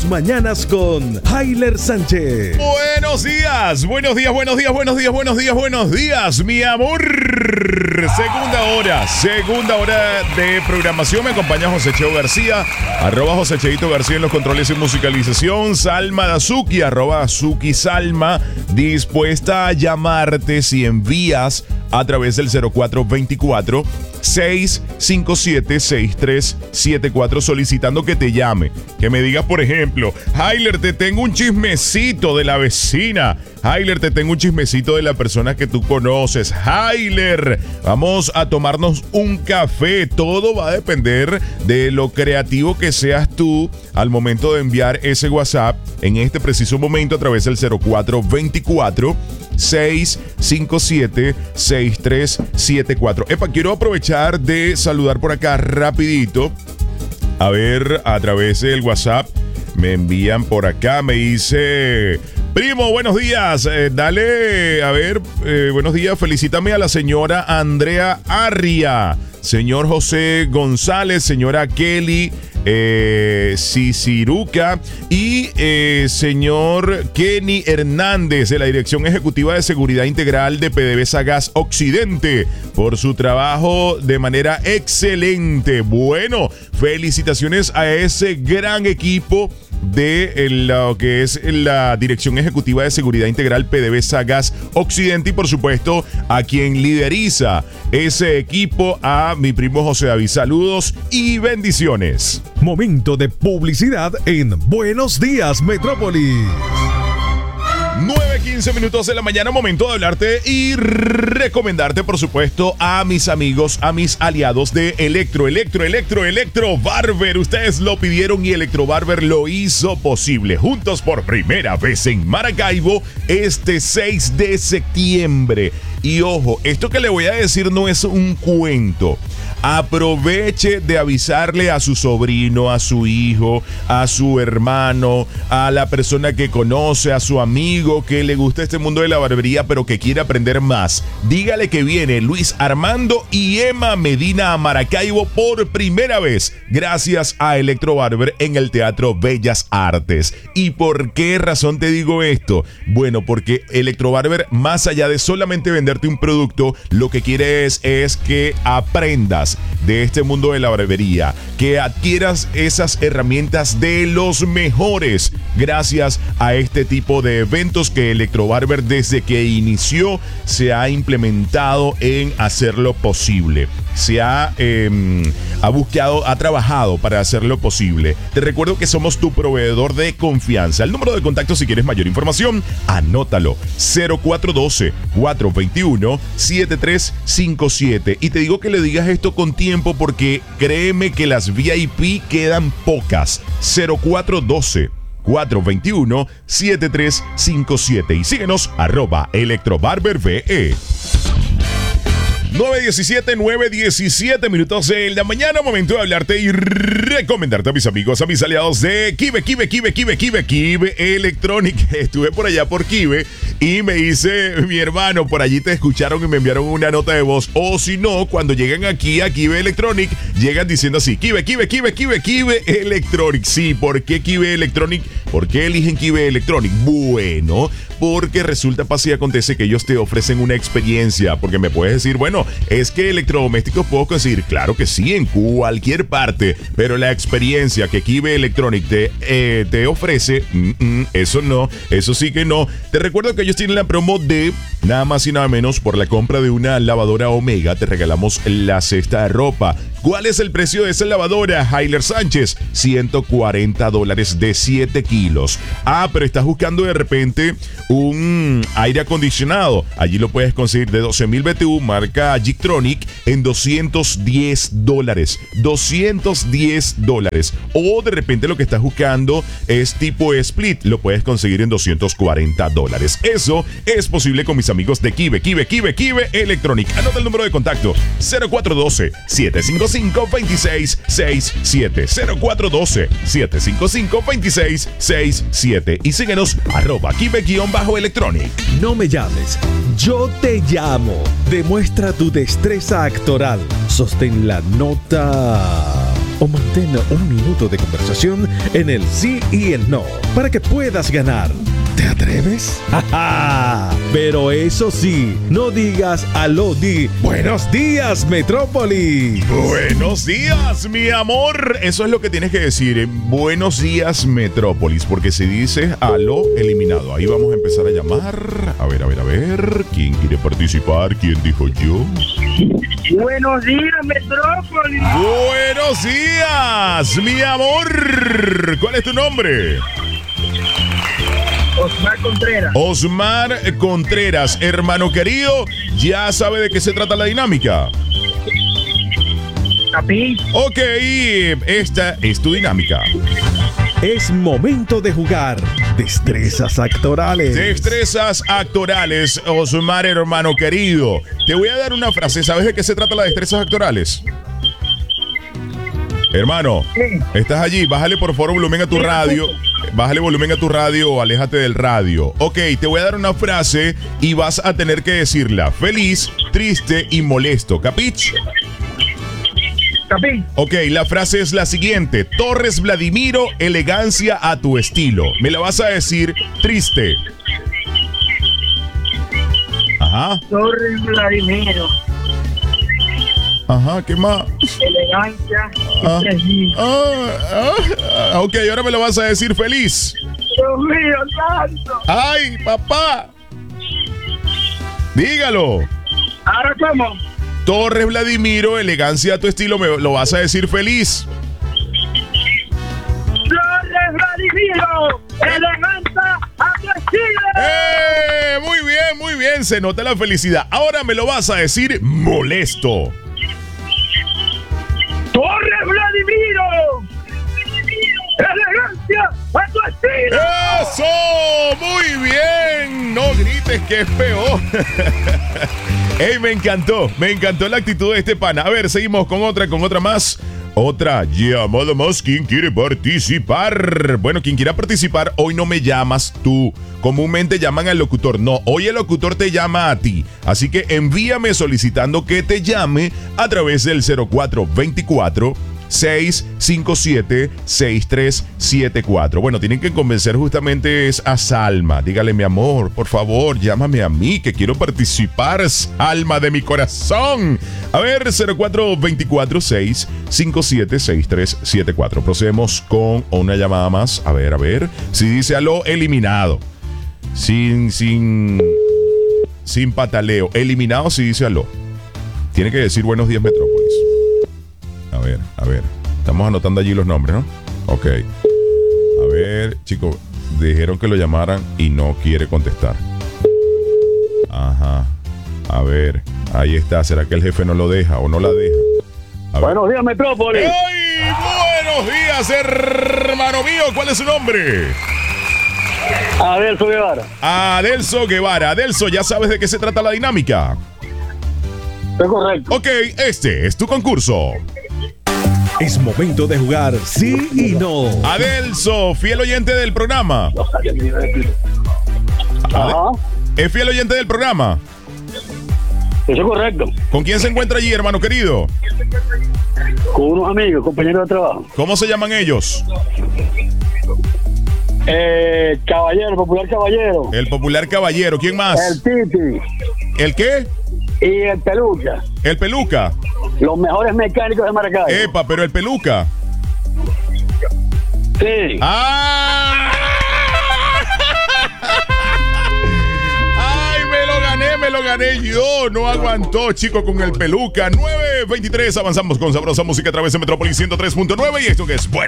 mañanas con Hayler Sánchez. Buenos días, buenos días, buenos días, buenos días, buenos días, buenos días, mi amor. Segunda hora de programación. Me acompaña José Cheo García, @José Cheito García en los controles y musicalización. Salma Dazuki, @Dazuki Salma, dispuesta a llamarte si envías a través del 0424 657 6374 solicitando que te llame. Que me digas, por ejemplo, Hayler, te tengo un chismecito de la vecina. Hayler, te tengo un chismecito de la persona que tú conoces. Hayler, vamos a tomarnos un café. Todo va a depender de lo creativo que seas tú al momento de enviar ese WhatsApp en este preciso momento a través del 0424 657 6374. Epa, quiero aprovechar de saludar por acá rapidito. A ver, a través del WhatsApp me envían por acá, me dice: primo, buenos días, dale, a ver, buenos días, felicítame a la señora Andrea Arria, señor José González, señora Kelly Ciciruca y señor Kenny Hernández de la Dirección Ejecutiva de Seguridad Integral de PDVSA Gas Occidente por su trabajo de manera excelente. Bueno, felicitaciones a ese gran equipo de lo que es la Dirección Ejecutiva de Seguridad Integral PDVSA Gas Occidente y por supuesto a quien lideriza ese equipo, a mi primo José David. Saludos y bendiciones. Momento de publicidad en Buenos Días Metrópolis. 9:15 minutos de la mañana, momento de hablarte y recomendarte, por supuesto, a mis amigos, a mis aliados de Electro Barber. Ustedes lo pidieron y Electro Barber lo hizo posible. Juntos por primera vez en Maracaibo este 6 de septiembre. Y ojo, esto que le voy a decir no es un cuento. Aproveche de avisarle a su sobrino, a su hijo, a su hermano, a la persona que conoce, a su amigo que le gusta este mundo de la barbería pero que quiere aprender más. Dígale que viene Luis Armando y Emma Medina a Maracaibo por primera vez gracias a Electro Barber en el Teatro Bellas Artes. ¿Y por qué razón te digo esto? Bueno, porque Electro Barber, más allá de solamente venderte un producto, lo que quiere es que aprendas de este mundo de la barbería, que adquieras esas herramientas de los mejores gracias a este tipo de eventos que Electro Barber desde que inició se ha implementado en hacerlo posible. Se ha buscado, ha trabajado para hacerlo posible. Te recuerdo que somos tu proveedor de confianza. El número de contacto, si quieres mayor información, anótalo: 0412-421-7357. Y te digo que le digas esto con tiempo porque créeme que las VIP quedan pocas. 0412-421-7357. Y síguenos @ElectroBarberVE. 9:17 minutos de la mañana, momento de hablarte y recomendarte a mis amigos, a mis aliados de Kive Electronic. Estuve por allá por Kive y me dice mi hermano, por allí te escucharon y me enviaron una nota de voz. O si no, cuando llegan aquí a Kive Electronic, llegan diciendo así: Kive Electronic. Sí, ¿por qué Kive Electronic? ¿Por qué eligen Kive Electronic? Bueno, porque resulta, pasa y acontece que ellos te ofrecen una experiencia. Porque me puedes decir, bueno, es que electrodomésticos puedo conseguir. Claro que sí, en cualquier parte. Pero la experiencia que Kive Electronic te ofrece, eso no, eso sí que no. Te recuerdo que ellos tienen la promo de nada más y nada menos, por la compra de una lavadora Omega, te regalamos la cesta de ropa. ¿Cuál es el precio de esa lavadora, Hayler Sánchez? $140 de 7 kilos. Ah, pero estás buscando de repente un aire acondicionado. Allí lo puedes conseguir de 12.000 BTU, marca Gictronic, en $210. $210. O de repente lo que estás buscando es tipo split. Lo puedes conseguir en $240. Eso es posible con mis amigos de Kive Electronic. Anota el número de contacto: 0412-755-2667. 0412-755-2667. Y síguenos @Kive_Electronic. No me llames, yo te llamo. Demuestra tu destreza actoral. Sostén la nota. o mantén un minuto de conversación en el sí y el no para que puedas ganar. ¿Te atreves? ¡Ja, ja! Pero eso sí, no digas aló, di buenos días, Metrópoli. Buenos días, mi amor. Eso es lo que tienes que decir. Buenos días, Metrópolis. Porque si dices aló, eliminado. Ahí vamos a empezar a llamar. A ver. ¿Quién quiere participar? ¿Quién dijo yo? Buenos días, Metrópolis. Buenos días, mi amor. ¿Cuál es tu nombre? Osmar Contreras. Osmar Contreras, hermano querido. ¿Ya sabe de qué se trata la dinámica? Capi. Ok, esta es tu dinámica. Es momento de jugar destrezas actorales. Destrezas actorales, Osmar, hermano querido. Te voy a dar una frase. ¿Sabes de qué se trata las destrezas actorales? Hermano, Sí. estás allí. Bájale por favor volumen a tu radio. Bájale volumen a tu radio o aléjate del radio. Ok, te voy a dar una frase y vas a tener que decirla feliz, triste y molesto. ¿Capich? Capi. Ok, la frase es la siguiente. Torres Vladimiro, elegancia a tu estilo. Me la vas a decir triste. Ajá. Torres Vladimiro. Ajá, ¿qué más? Elegancia. Ah. Dios Ok, ahora me lo vas a decir feliz. mío, santo. ¡Ay, papá! Dígalo. Ahora cómo. Torres Vladimiro, elegancia a tu estilo, me lo vas a decir feliz. Torres Vladimiro. Elegancia a tu estilo. Muy bien, se nota la felicidad. Ahora me lo vas a decir molesto. Torres Vladimiro. Elegancia a tu estilo. ¡Eso! ¡Muy bien! No grites que es peor. ¡Ey, me encantó la actitud de este pana! A ver, seguimos con otra más. Otra llamada más. ¿Quién quiere participar? Bueno, quien quiera participar, hoy no me llamas tú. Comúnmente llaman al locutor. No, hoy el locutor te llama a ti. Así que envíame solicitando que te llame a través del 0424 657-6374. Bueno, tienen que convencer justamente es a Salma. Dígale, mi amor, por favor, llámame a mí que quiero participar, Salma de mi corazón. A ver, 0424-657-6374. Procedemos con una llamada más. A ver. Si dice aló, eliminado. Sin pataleo. Eliminado si dice aló. Tiene que decir buenos días, Metrópolis. A ver. Estamos anotando allí los nombres, ¿no? Ok. A ver, chicos, dijeron que lo llamaran y no quiere contestar. Ajá. A ver, ahí está. ¿Será que el jefe no lo deja o no la deja? A ver. Buenos días, Metrópolis. ¡Ay! Buenos días, hermano mío. ¿Cuál es su nombre? Adelso Guevara. Adelso Guevara. Adelso, ¿ya sabes de qué se trata la dinámica? Es correcto. Ok, este es tu concurso. Es momento de jugar sí y no. Adelso, fiel oyente del programa. Ajá. ¿Es fiel oyente del programa? Eso es correcto. ¿Con quién se encuentra allí, hermano querido? Con unos amigos, compañeros de trabajo. ¿Cómo se llaman ellos? Caballero, popular caballero. El popular caballero. ¿Quién más? El Titi ¿El qué? y el Peluca. El peluca. Los mejores mecánicos de Maracaibo. Epa, pero el peluca. Sí. ¡Ah! ¡Ay, me lo gané yo! No aguantó, chico, con el peluca. 9:23, avanzamos con sabrosa música a través de Metrópolis 103.9 y esto que es bueno.